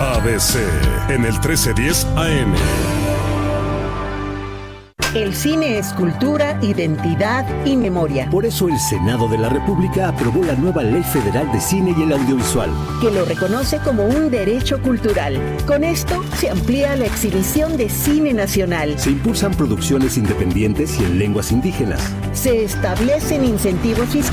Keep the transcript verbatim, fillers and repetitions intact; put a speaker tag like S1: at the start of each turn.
S1: A B C en el trece diez A M.
S2: El cine es cultura, identidad y memoria.
S3: Por eso el Senado de la República aprobó la nueva Ley Federal de Cine y el Audiovisual,
S2: que lo reconoce como un derecho cultural. Con esto se amplía la exhibición de cine nacional.
S3: Se impulsan producciones independientes y en lenguas indígenas.
S2: Se establecen incentivos fiscales